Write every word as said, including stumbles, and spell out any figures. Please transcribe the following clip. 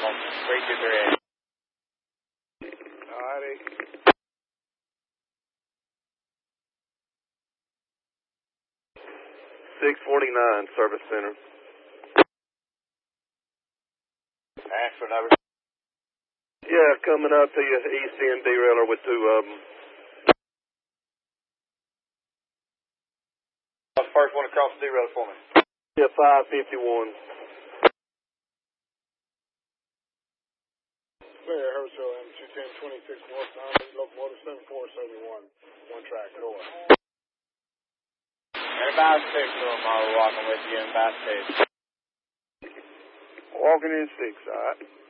problem. three two three eight. Alrighty. six forty-nine, Service Center. Answer number. Yeah, coming up to you, east end derailer with two of them. First one across the derail for me. Yeah, five fifty-one. Clear, Herschel, M two ten twenty-six North Army, locomotive seven four seven one. One track, door. And about six of them are walking with you in about six. Walking in six, alright.